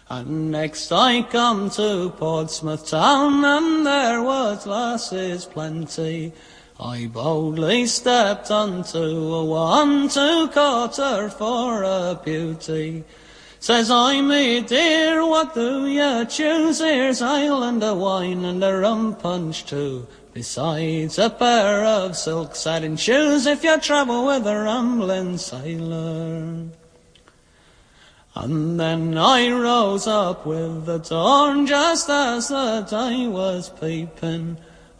And next I come to Portsmouth town, and there was lasses plenty. I boldly stepped unto a one to court her for a beauty. Says I, me dear, what do you choose? Here's ale and a wine and a rum punch too, besides a pair of silk satin shoes if you travel with a rambling sailor. And then I rose up with the dawn just as the day was peeping,